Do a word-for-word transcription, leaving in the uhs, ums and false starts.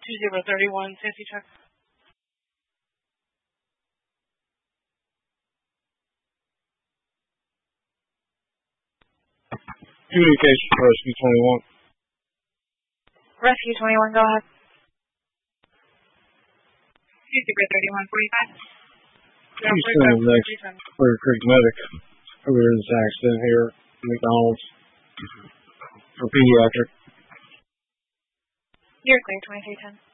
two zero three one, safety check. Communication for Rescue twenty-one. Rescue twenty-one, go ahead. two zero three one, forty-five. I'm sending next Clear Creek Medic over in this accident here at McDonald's for pediatric. You're clear, twenty-three ten.